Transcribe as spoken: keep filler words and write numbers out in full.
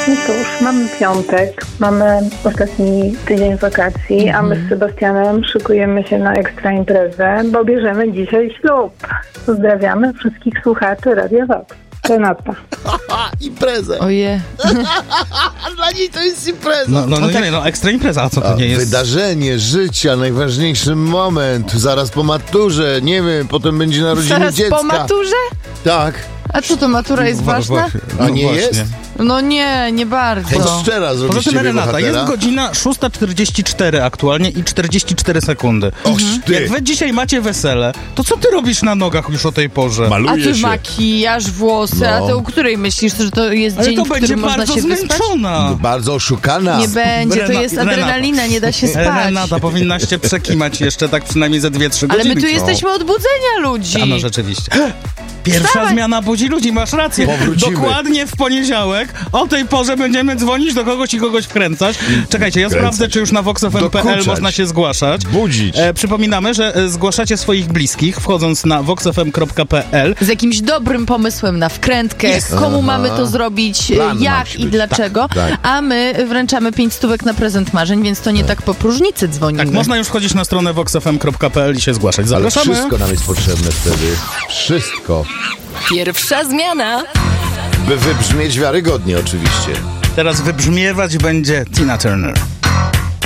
No cóż, mamy piątek, mamy ostatni tydzień wakacji, mm. a my z Sebastianem szykujemy się na ekstra imprezę, bo bierzemy dzisiaj ślub. Pozdrawiamy wszystkich słuchaczy Radia Vox. Renata. Imprezę. Oje. Dla niej to jest impreza. No, no, no, nie, no ekstra impreza, a co to a, nie jest? Wydarzenie życia, najważniejszy moment, zaraz po maturze, nie wiem, potem będzie narodziny Zaraz dziecka. po maturze? Tak. A co to, matura jest No, ważna? właśnie, A no nie właśnie. jest? No nie, nie bardzo. Bądź szczera, zrobisz Poza tym, ciebie Renata, bohatera. jest godzina szósta czterdzieści cztery aktualnie i czterdzieści cztery sekundy. Och, ty. Jak wy dzisiaj macie wesele, to co ty robisz na nogach już o tej porze? A Maluje ty się. makijaż, włosy, No. a ty u której myślisz, że to jest Ale dzień, to w będzie którym można bardzo się wyspać? zmęczona. Bardzo oszukana. Nie będzie, to Rena- jest Renata. adrenalina, nie da się spać. Renata, powinnaś się przekimać jeszcze tak przynajmniej ze dwie trzy Ale godziny. my tu jesteśmy od budzenia ludzi. A no rzeczywiście. Pierwsza Wstawaj. zmiana budzi ludzi, masz rację. Powrócimy. Dokładnie w poniedziałek o tej porze będziemy dzwonić do kogoś i kogoś wkręcać. Czekajcie, ja Wkręcać. sprawdzę, czy już na vox f m kropka p l Dokuczać. można się zgłaszać. Budzić. E, przypominamy, że e, zgłaszacie swoich bliskich, wchodząc na vox f m kropka p l. Z jakimś dobrym pomysłem na wkrętkę, Jest. komu Aha. mamy to zrobić, Plan jak musi i być. dlaczego, Tak, tak. a my wręczamy pięć stówek na prezent marzeń, więc to nie tak po próżnicy dzwonimy. Tak, można już wchodzić na stronę vox f m kropka p l i się zgłaszać. Ale Zapraszamy. wszystko nam jest potrzebne wtedy. Wszystko. Pierwsza zmiana. By wybrzmieć wiarygodnie oczywiście. Teraz wybrzmiewać będzie Tina Turner.